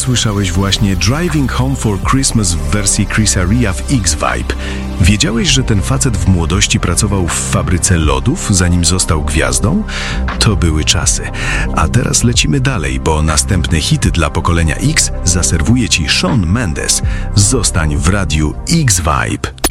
Słyszałeś właśnie Driving Home for Christmas w wersji Chrisa Ria w X-Vibe. Wiedziałeś, że ten facet w młodości pracował w fabryce lodów, zanim został gwiazdą? To były czasy. A teraz lecimy dalej, bo następne hity dla pokolenia X zaserwuje Ci Shawn Mendes. Zostań w radiu X-Vibe.